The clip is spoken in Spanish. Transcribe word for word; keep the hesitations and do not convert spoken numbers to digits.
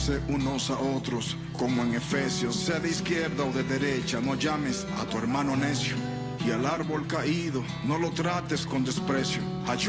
amarse unos a otros, como en Efesios, sea de izquierda o de derecha, no llames a tu hermano necio. Y al árbol caído, no lo trates con desprecio. Ayú-